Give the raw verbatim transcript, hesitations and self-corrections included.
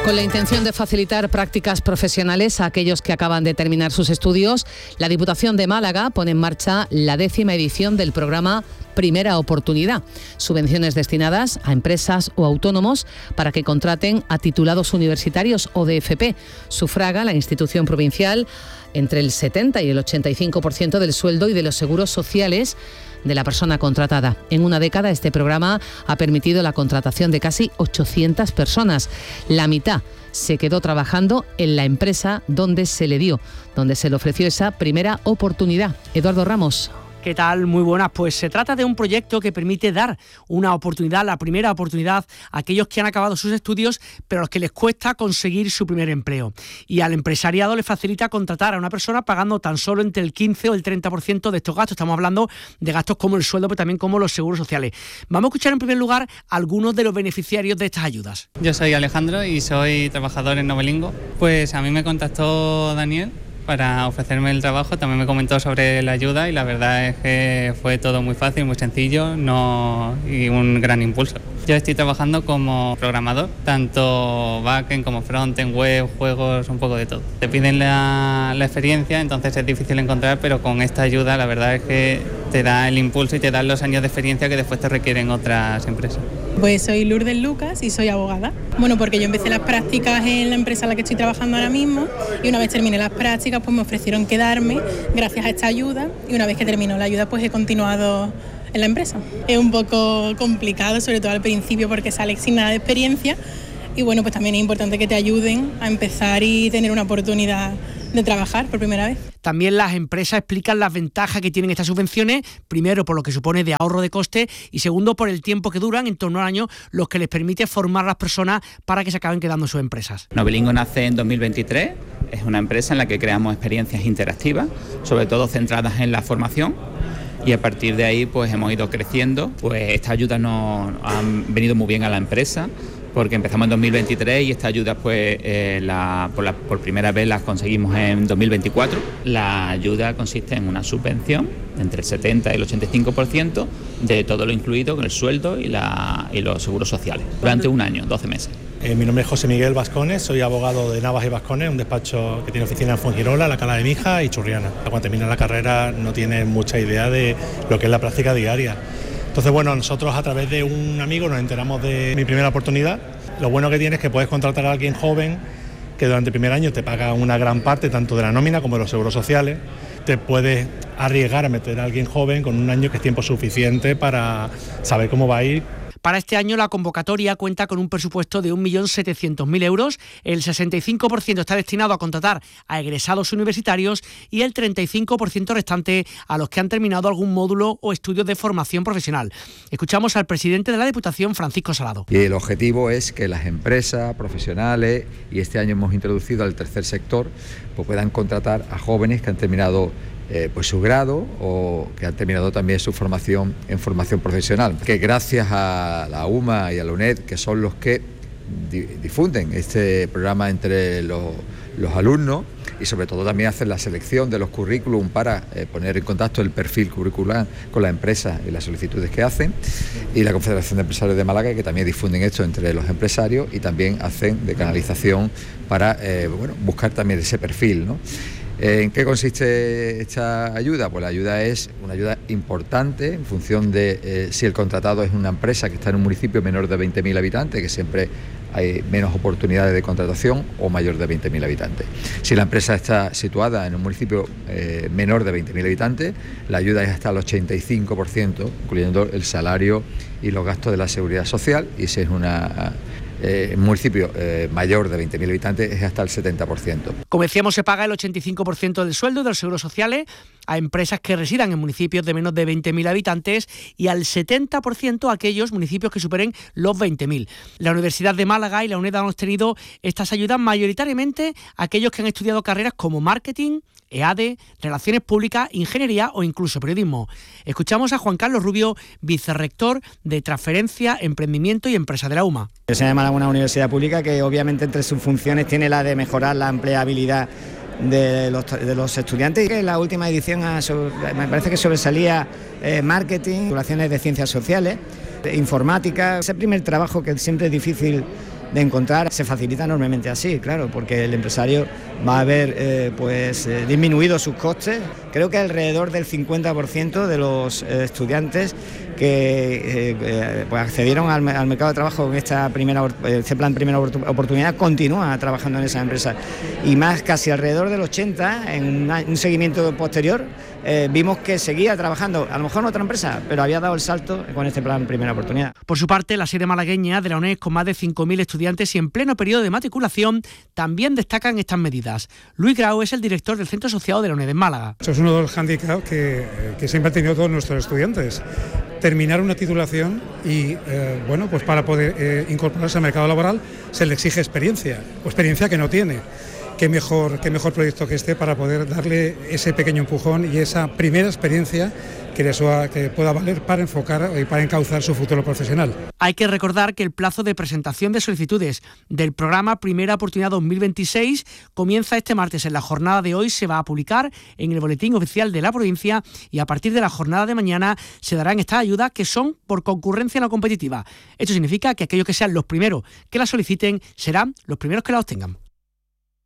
Con la intención de facilitar prácticas profesionales a aquellos que acaban de terminar sus estudios, la Diputación de Málaga pone en marcha la décima edición del programa Primera Oportunidad. Subvenciones destinadas a empresas o autónomos para que contraten a titulados universitarios o de F P. Sufraga la institución provincial entre el setenta y el ochenta y cinco por ciento del sueldo y de los seguros sociales de la persona contratada. En una década, este programa ha permitido la contratación de casi ochocientas personas. La mitad se quedó trabajando en la empresa donde se le dio, donde se le ofreció esa primera oportunidad. Eduardo Ramos. ¿Qué tal? Muy buenas. Pues se trata de un proyecto que permite dar una oportunidad, la primera oportunidad, a aquellos que han acabado sus estudios, pero a los que les cuesta conseguir su primer empleo. Y al empresariado le facilita contratar a una persona pagando tan solo entre el quince o el treinta por ciento de estos gastos. Estamos hablando de gastos como el sueldo, pero también como los seguros sociales. Vamos a escuchar en primer lugar algunos de los beneficiarios de estas ayudas. Yo soy Alejandro y soy trabajador en Novelingo. Pues a mí me contactó Daniel para ofrecerme el trabajo, también me comentó sobre la ayuda y la verdad es que fue todo muy fácil, muy sencillo no y un gran impulso. Yo estoy trabajando como programador, tanto backend como frontend, web, juegos, un poco de todo. Te piden la, la experiencia, entonces es difícil encontrar, pero con esta ayuda la verdad es que te da el impulso y te dan los años de experiencia que después te requieren otras empresas. Pues soy Lourdes Lucas y soy abogada. Bueno, porque yo empecé las prácticas en la empresa en la que estoy trabajando ahora mismo y una vez terminé las prácticas pues me ofrecieron quedarme gracias a esta ayuda y una vez que terminó la ayuda pues he continuado en la empresa. Es un poco complicado, sobre todo al principio porque sales sin nada de experiencia y bueno, pues también es importante que te ayuden a empezar y tener una oportunidad de trabajar por primera vez. También las empresas explican las ventajas que tienen estas subvenciones, primero por lo que supone de ahorro de coste y segundo por el tiempo que duran, en torno al año, los que les permite formar a las personas para que se acaben quedando en sus empresas. Novelingo nace en dos mil veintitrés, es una empresa en la que creamos experiencias interactivas, sobre todo centradas en la formación. Y a partir de ahí pues hemos ido creciendo, pues estas ayudas nos han venido muy bien a la empresa porque empezamos en dos mil veintitrés y estas ayudas pues eh, la, por, la, por primera vez las conseguimos en dos mil veinticuatro. La ayuda consiste en una subvención entre el setenta y el ochenta y cinco por ciento de todo lo incluido con el sueldo y, la, y los seguros sociales durante un año, doce meses. Eh, mi nombre es José Miguel Vascones, soy abogado de Navas y Vascones, un despacho que tiene oficina en Fuengirola, La Cala de Mija y Churriana. Cuando termina la carrera no tiene mucha idea de lo que es la práctica diaria. Entonces, bueno, nosotros a través de un amigo nos enteramos de mi primera oportunidad. Lo bueno que tiene es que puedes contratar a alguien joven que durante el primer año te paga una gran parte tanto de la nómina como de los seguros sociales. Te puedes arriesgar a meter a alguien joven con un año que es tiempo suficiente para saber cómo va a ir. Para este año la convocatoria cuenta con un presupuesto de un millón setecientos mil euros, el sesenta y cinco por ciento está destinado a contratar a egresados universitarios y el treinta y cinco por ciento restante a los que han terminado algún módulo o estudios de formación profesional. Escuchamos al presidente de la Diputación, Francisco Salado. Y el objetivo es que las empresas profesionales, y este año hemos introducido al tercer sector, pues puedan contratar a jóvenes que han terminado Eh, pues su grado o que han terminado también su formación en formación profesional, que gracias a la U M A y a la UNED, que son los que di- difunden este programa entre los, los alumnos y sobre todo también hacen la selección de los currículum para eh, poner en contacto el perfil curricular con la empresa y las solicitudes que hacen, y la Confederación de Empresarios de Málaga, que también difunden esto entre los empresarios y también hacen de canalización para eh, bueno, buscar también ese perfil, ¿no? ¿En qué consiste esta ayuda? Pues la ayuda es una ayuda importante en función de eh, si el contratado es una empresa que está en un municipio menor de veinte mil habitantes, que siempre hay menos oportunidades de contratación, o mayor de veinte mil habitantes. Si la empresa está situada en un municipio eh, menor de veinte mil habitantes, la ayuda es hasta el ochenta y cinco por ciento, incluyendo el salario y los gastos de la seguridad social, y si es una Eh, municipio eh, mayor de veinte mil habitantes es hasta el setenta por ciento. Como decíamos, se paga el ochenta y cinco por ciento del sueldo de los seguros sociales a empresas que residan en municipios de menos de veinte mil habitantes y al setenta por ciento a aquellos municipios que superen los veinte mil. La Universidad de Málaga y la UNED han obtenido estas ayudas mayoritariamente a aquellos que han estudiado carreras como marketing, E A D E, relaciones públicas, ingeniería o incluso periodismo. Escuchamos a Juan Carlos Rubio, vicerrector de Transferencia, Emprendimiento y Empresa de la U M A. La Universidad de Málaga es una universidad pública que obviamente entre sus funciones tiene la de mejorar la empleabilidad de los, de los estudiantes. En la última edición ha, me parece que sobresalía eh, marketing, relaciones de ciencias sociales, informática. Ese primer trabajo que siempre es difícil de encontrar, se facilita enormemente así, claro, porque el empresario va a ver eh, pues eh, disminuido sus costes. Creo que alrededor del cincuenta por ciento de los eh, estudiantes que eh, eh, pues accedieron al, al mercado de trabajo con esta primera, este plan primera oportunidad continúa trabajando en esa empresa, y más, casi alrededor del ochenta, en una, un seguimiento posterior eh, vimos que seguía trabajando, a lo mejor en otra empresa, pero había dado el salto con este plan primera oportunidad. Por su parte, la sede malagueña de la UNED, con más de cinco mil estudiantes y en pleno periodo de matriculación, también destacan estas medidas. Luis Grau es el director del Centro Asociado de la UNED en Málaga. Eso es uno de los hándicaps que, que siempre han tenido todos nuestros estudiantes. Terminar una titulación y, eh, bueno, pues para poder eh, incorporarse al mercado laboral se le exige experiencia, o experiencia que no tiene. Qué mejor, qué mejor proyecto que este para poder darle ese pequeño empujón y esa primera experiencia que, les, que pueda valer para enfocar y para encauzar su futuro profesional. Hay que recordar que el plazo de presentación de solicitudes del programa Primera Oportunidad dos mil veintiséis comienza este martes. En la jornada de hoy se va a publicar en el Boletín Oficial de la provincia y a partir de la jornada de mañana se darán estas ayudas, que son por concurrencia no competitiva. Esto significa que aquellos que sean los primeros que la soliciten serán los primeros que la obtengan.